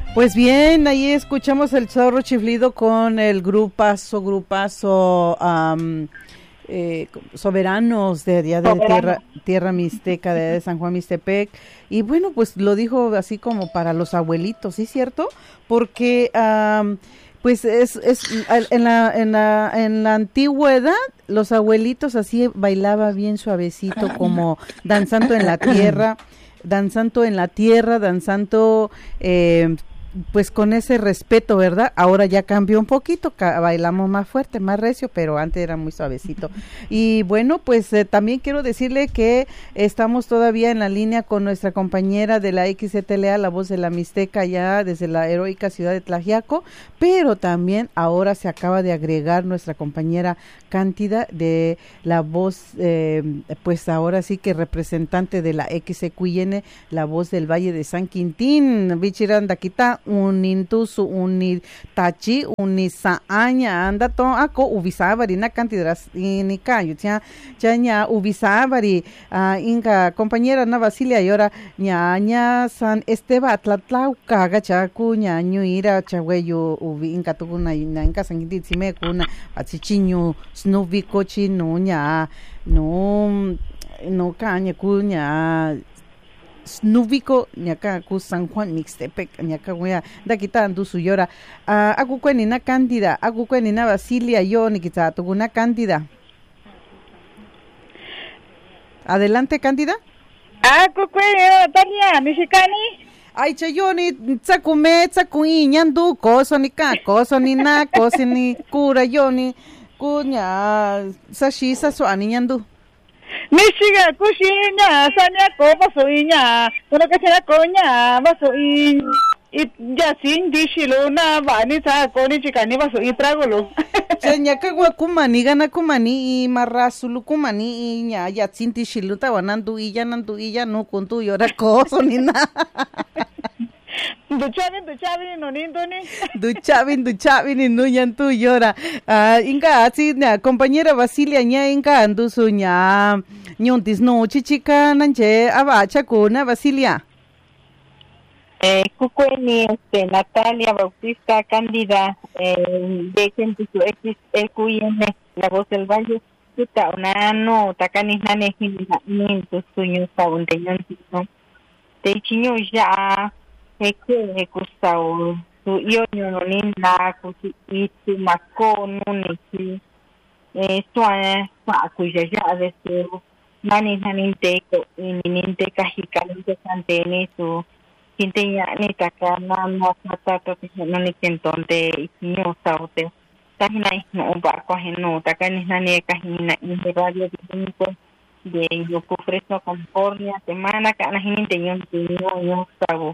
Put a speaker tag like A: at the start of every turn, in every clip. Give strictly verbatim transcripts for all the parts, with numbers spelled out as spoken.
A: Pues bien, ahí escuchamos el Zorro Chiflido con el grupazo, grupazo um, eh, soberanos de allá de tierra, tierra mixteca, de, de San Juan Mixtepec. Y bueno, pues lo dijo así como para los abuelitos, ¿sí cierto? Porque um, pues es, es en la, en la, en la antigüedad los abuelitos así bailaba bien suavecito, como danzando en la tierra, danzando en la tierra, danzando eh, pues con ese respeto, ¿verdad? Ahora ya cambió un poquito, ca- bailamos más fuerte, más recio, pero antes era muy suavecito. Y bueno, pues eh, también quiero decirle que estamos todavía en la línea con nuestra compañera de la X C T L A, la voz de la Mixteca, ya desde la heroica ciudad de Tlaxiaco, pero también ahora se acaba de agregar nuestra compañera Cándida de la voz, eh, pues ahora sí que representante de la X C Q I N, la voz del Valle de San Quintín, Bichirandaquita, unintusu, unitachi, unisaaña, anda to ako ubisabari na cantidad inica, yo ya ya ubisabari, uh, inga compañera na Basilia y ahora ñaña San Esteban Tlatlauca, gachacu, ñaño ira, chagüeyo, ubi inca tuguna, inca sanguitit, sime kuna, achichiño, snubi cochi, no ña, no, no caña cuña, Snubiko ñaka ku San Juan Mixtepec ñaka wea da kita andu suyora uh, aku kweni na Cándida aku kweni na Basilia yo ni kita tuguna Cándida. Adelante, Cándida.
B: Aku kweni Natalia Mexicani.
A: Ay chayoni tsakume tsakui ñandu koso ni ka koso ni na koso ni kura yoni kuña sashi sasuani ñandu.
B: Michigan kushina sanya ko basuinya kuno kasina konya basui it yasin dishilo na bani sa koni chikani basui tragolo
A: senya kagwa kumani gana kumani i marrasulu kumani i nya yatsin dishilo tawanandu i yanandu i yanu kuntu yora koso ni na
B: Duchavin, duchavin, no nindoni.
A: Duchavin, duchavin, no yantu yora. Ah, inga así na compañera Basilia nya inga andu sunya nyuntis no chichica nanche abacha kuna Basilia.
C: Eh, Cucueni, este, Natalia Bautista Cándida, eh, de gente su X E Q I N, la voz del valle, tuta una no tacanis nane ni tu sueño saundeño no. Te chiño ya Eke ekustao tu iyo no ninda kusi itu mako nuniki eh swa swa kuya ya de su mani naninte ko ininte kahikalinte santene su kinteña ni takana no matata no ni kentonte niño saute tajina no barco ajeno takani nane kahina in radio de de yo Fresno, California, semana kana hinte yon niño yo sabo.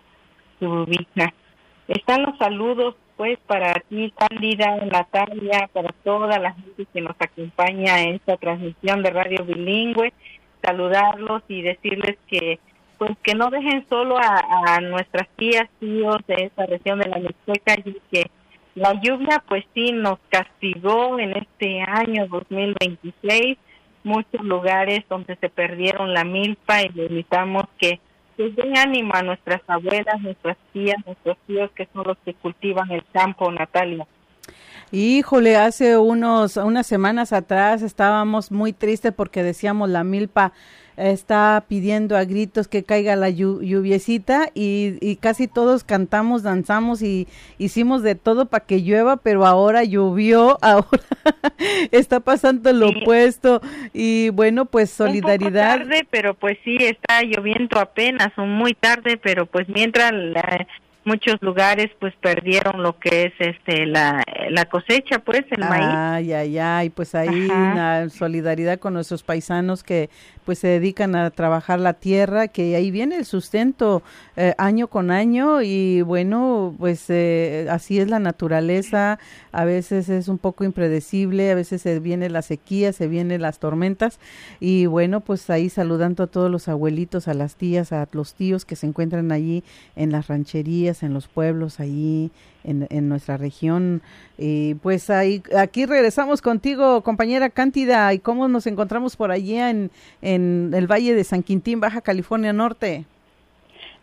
C: Están los saludos pues para ti, Cándida, Natalia, para toda la gente que nos acompaña en esta transmisión de Radio Bilingüe, saludarlos y decirles que pues que no dejen solo a, a nuestras tías, tíos de esta región de la Mixteca, y que la lluvia pues sí nos castigó en este año dos mil veintiséis, muchos lugares donde se perdieron la milpa, y le invitamos que pues den ánimo a nuestras abuelas, nuestras tías, nuestros tíos que son los que cultivan el campo, Natalia.
A: Híjole, hace unos unas semanas atrás estábamos muy tristes porque decíamos la milpa está pidiendo a gritos que caiga la llu- lluviecita y, y casi todos cantamos, danzamos y hicimos de todo para que llueva, pero ahora llovió, ahora está pasando lo sí. opuesto y bueno, pues solidaridad.
C: Un poco tarde, pero pues sí, está lloviendo apenas, o muy tarde, pero pues mientras la, muchos lugares pues perdieron lo que es este la la cosecha, pues el
A: ay,
C: maíz.
A: Ay, ay, ay, pues ahí una solidaridad con nuestros paisanos que pues se dedican a trabajar la tierra, que ahí viene el sustento eh, año con año y bueno, pues eh, así es la naturaleza, a veces es un poco impredecible, a veces se viene la sequía, se vienen las tormentas y bueno, pues ahí saludando a todos los abuelitos, a las tías, a los tíos que se encuentran allí en las rancherías, en los pueblos, allí en, en nuestra región. Y pues ahí, aquí regresamos contigo, compañera Cándida, y cómo nos encontramos por allí en, en el Valle de San Quintín, Baja California Norte.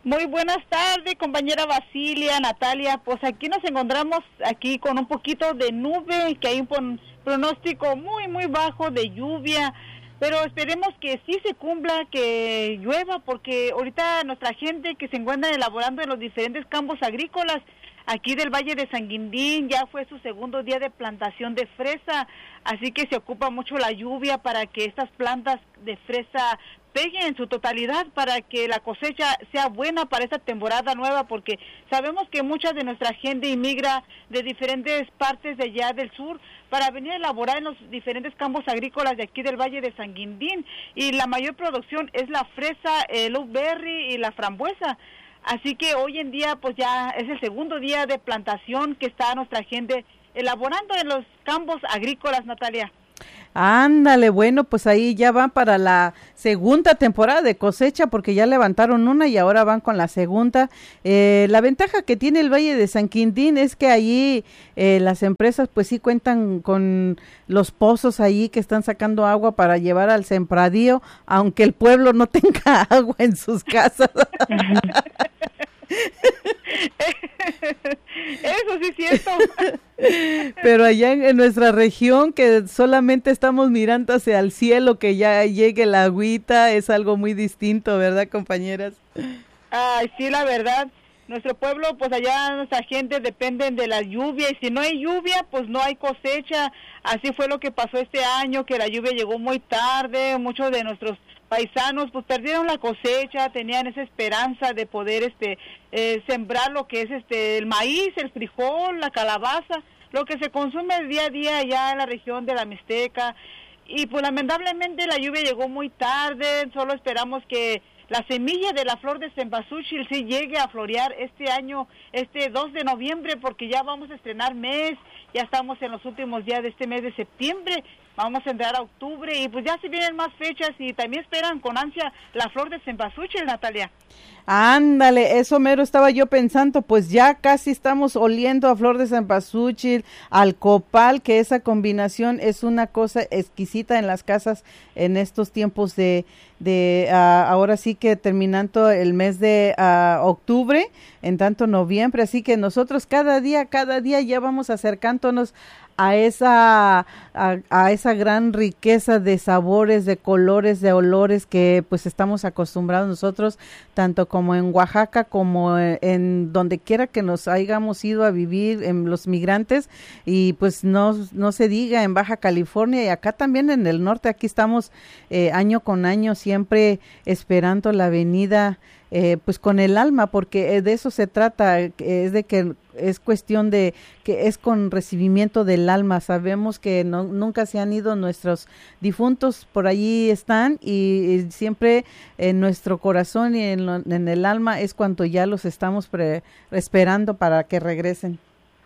B: Muy buenas tardes, compañera Basilia, Natalia. Pues aquí nos encontramos aquí con un poquito de nube, que hay un pronóstico muy, muy bajo de lluvia, pero esperemos que sí se cumpla, que llueva, porque ahorita nuestra gente que se encuentra elaborando en los diferentes campos agrícolas, aquí del Valle de Sanguindín, ya fue su segundo día de plantación de fresa, así que se ocupa mucho la lluvia para que estas plantas de fresa peguen en su totalidad, para que la cosecha sea buena para esta temporada nueva, porque sabemos que mucha de nuestra gente inmigra de diferentes partes de allá del sur para venir a elaborar en los diferentes campos agrícolas de aquí del Valle de Sanguindín, y la mayor producción es la fresa, el blueberry y la frambuesa. Así que hoy en día pues ya es el segundo día de plantación que está nuestra gente elaborando en los campos agrícolas, Natalia.
A: Ándale, bueno, pues ahí ya van para la segunda temporada de cosecha, porque ya levantaron una y ahora van con la segunda. Eh, la ventaja que tiene el Valle de Sanguindín es que allí eh, las empresas pues sí cuentan con los pozos allí que están sacando agua para llevar al sembradío, aunque el pueblo no tenga agua en sus casas.
B: Eso sí es cierto.
A: Pero allá en, en nuestra región, que solamente estamos mirando hacia el cielo, que ya llegue la agüita, es algo muy distinto, ¿verdad, compañeras?
B: Ay, sí, la verdad. Nuestro pueblo, pues allá nuestra gente dependen de la lluvia, y si no hay lluvia, pues no hay cosecha. Así fue lo que pasó este año, que la lluvia llegó muy tarde. Muchos de nuestros paisanos pues perdieron la cosecha, tenían esa esperanza de poder este eh, sembrar lo que es este el maíz, el frijol, la calabaza, lo que se consume día a día allá en la región de la Mixteca, y pues lamentablemente la lluvia llegó muy tarde. Solo esperamos que la semilla de la flor de cempasúchil sí llegue a florear este año, este dos de noviembre, porque ya vamos a estrenar mes, ya estamos en los últimos días de este mes de septiembre, vamos a entrar a octubre, y pues ya se vienen más fechas, y también esperan con ansia la flor de cempasúchil, Natalia.
A: Ándale, eso mero estaba yo pensando, pues ya casi estamos oliendo a flor de cempasúchil, al copal, que esa combinación es una cosa exquisita en las casas en estos tiempos de, de uh, ahora sí que terminando el mes de uh, octubre, en tanto noviembre, así que nosotros cada día, cada día ya vamos acercándonos a esa a, a esa gran riqueza de sabores, de colores, de olores que pues estamos acostumbrados nosotros, tanto como en Oaxaca como en, en donde quiera que nos hayamos ido a vivir, en los migrantes, y pues no, no se diga en Baja California y acá también en el norte. Aquí estamos eh, año con año siempre esperando la venida Eh, pues con el alma, porque de eso se trata, es de que es cuestión de que es con recibimiento del alma. Sabemos que no, nunca se han ido nuestros difuntos, por allí están, y, y siempre en nuestro corazón y en, lo, en el alma es cuando ya los estamos pre, esperando para que regresen.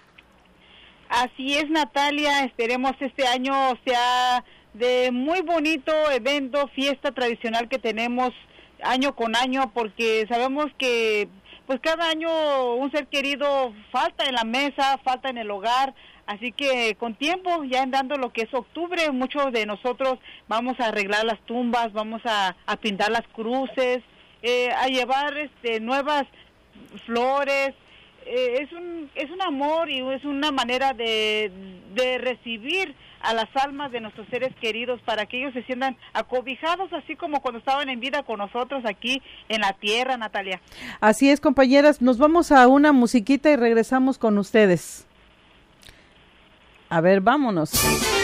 B: Así es, Natalia, esperemos este año sea de muy bonito evento, fiesta tradicional que tenemos año con año, porque sabemos que pues cada año un ser querido falta en la mesa, falta en el hogar, así que con tiempo, ya andando lo que es octubre, muchos de nosotros vamos a arreglar las tumbas, vamos a, a pintar las cruces, eh, a llevar este nuevas flores. Eh, es un es un amor y es una manera de, de recibir a las almas de nuestros seres queridos, para que ellos se sientan acobijados, así como cuando estaban en vida con nosotros aquí en la tierra, Natalia.
A: Así es, compañeras, nos vamos a una musiquita y regresamos con ustedes. A ver, vámonos.